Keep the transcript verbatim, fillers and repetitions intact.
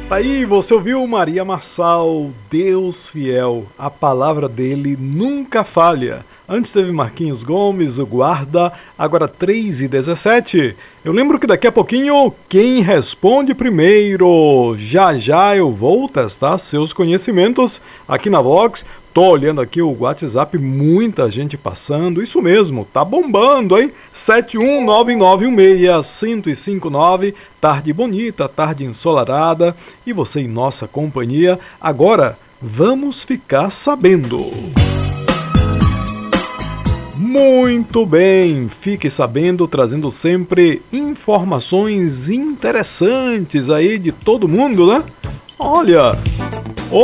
Tá aí, você ouviu Maria Marçal, Deus fiel, a palavra dele nunca falha. Antes teve Marquinhos Gomes, o guarda, agora três e dezessete. Eu lembro que daqui a pouquinho, quem responde primeiro? Já já eu vou testar seus conhecimentos aqui na Vox. Tô olhando aqui o WhatsApp, muita gente passando, isso mesmo, tá bombando, hein? sete um nove nove um seis, um zero cinco nove, tarde bonita, tarde ensolarada, e você em nossa companhia. Agora, vamos ficar sabendo. Muito bem, fique sabendo, trazendo sempre informações interessantes aí de todo mundo, né? Olha,